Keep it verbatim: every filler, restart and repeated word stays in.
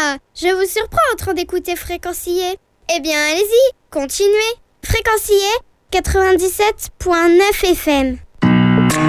Ah, je vous surprends en train d'écouter Fréquencier. Eh bien, allez-y, continuez. Fréquencier quatre-vingt-dix-sept point neuf F M.